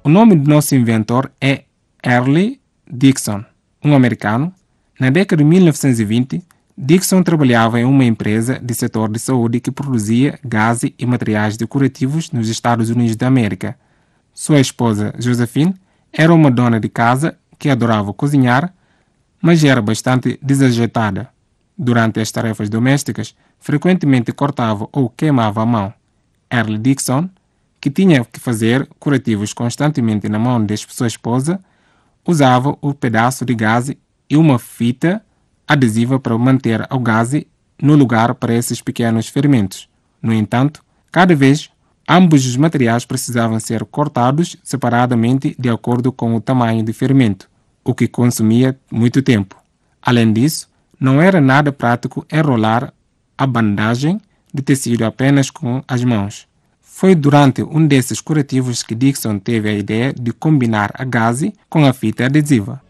nome do nosso inventor é Earle Dixon, um americano. Na década de 1920, Dixon trabalhava em uma empresa de setor de saúde que produzia gases e materiais decorativos nos Estados Unidos da América. Sua esposa, Josephine, era uma dona de casa que adorava cozinhar, mas era bastante desajeitada. Durante as tarefas domésticas, frequentemente cortava ou queimava a mão. Earle Dixon, que tinha que fazer curativos constantemente na mão de sua esposa, usava o pedaço de gaze e uma fita adesiva para manter o gaze no lugar para esses pequenos ferimentos. No entanto, cada vez, ambos os materiais precisavam ser cortados separadamente de acordo com o tamanho do ferimento, o que consumia muito tempo. Além disso, não era nada prático enrolar a bandagem de tecido apenas com as mãos. Foi durante um desses curativos que Dixon teve a ideia de combinar a gaze com a fita adesiva.